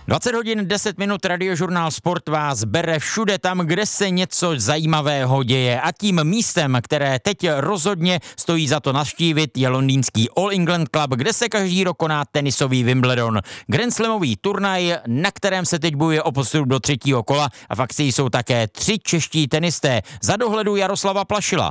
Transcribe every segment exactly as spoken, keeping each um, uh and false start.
dvacet hodin deset minut, Radiožurnál Sport vás bere všude tam, kde se něco zajímavého děje. A tím místem, které teď rozhodně stojí za to navštívit, je londýnský All England Club, kde se každý rok koná tenisový Wimbledon. Grand Slamový turnaj, na kterém se teď bojuje o postup do třetího kola a v akci jsou také tři čeští tenisté. Za dohledu Jaroslava Plašila.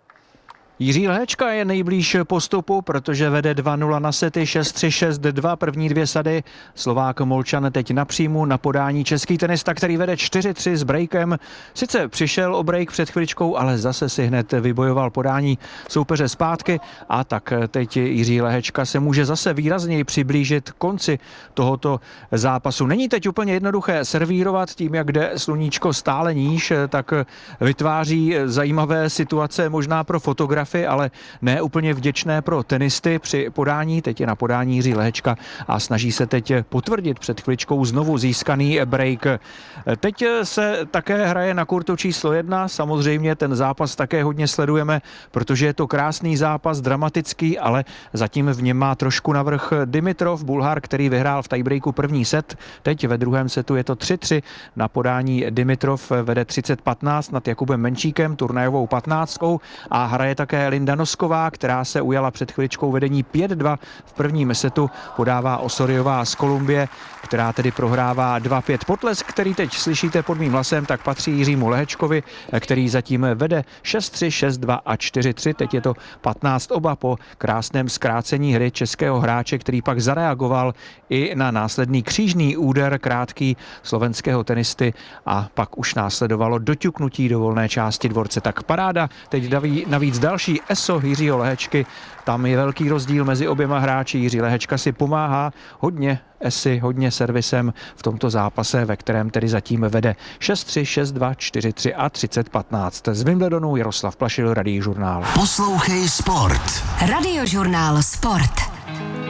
Jiří Lehečka je nejblíž postupu, protože vede dva nula na sety, šest tři, šest dva, první dvě sady. Slovák Molčan teď na příjmu na podání český tenista, který vede čtyři tři s breakem. Sice přišel o break před chviličkou, ale zase si hned vybojoval podání soupeře zpátky a tak teď Jiří Lehečka se může zase výrazněji přiblížit konci tohoto zápasu. Není teď úplně jednoduché servírovat, tím jak jde sluníčko stále níž, tak vytváří zajímavé situace možná pro fotografy, ale ne úplně vděčné pro tenisty při podání. Teď je na podání Jiří Lehečka a snaží se teď potvrdit před chviličkou znovu získaný break. Teď se také hraje na kurtu číslo jedna. Samozřejmě ten zápas také hodně sledujeme, protože je to krásný zápas, dramatický, ale zatím v něm má trošku navrch Dimitrov, Bulhar, který vyhrál v tiebreaku první set. Teď ve druhém setu je to tři tři. Na podání Dimitrov vede třicet patnáct nad Jakubem Menčíkem, turnajovou patnáctkou, a hraje také Linda Nosková, která se ujala před chviličkou vedení pět dva v prvním setu. Podává Osoriová z Kolumbie, která tedy prohrává dva pět. Potlesk, který teď slyšíte pod mým hlasem, tak patří Jiřímu Lehečkovi, který zatím vede šest tři, šest dva a čtyři tři. Teď je to patnáct oba po krásném zkrácení hry českého hráče, který pak zareagoval i na následný křížný úder krátký slovenského tenisty a pak už následovalo doťuknutí do volné části dvorce. Tak paráda, teď daví navíc další eso Jiřího Lehečky. Tam je velký rozdíl mezi oběma hráči. Jiří Lehečka si pomáhá hodně esy, hodně servisem v tomto zápase, ve kterém tedy zatím vede šest tři, šest dva, čtyři tři a třicet patnáct. Z Wimbledonu Jaroslav Plašil, Radiožurnál. Poslouchej Sport. Radiožurnál Sport.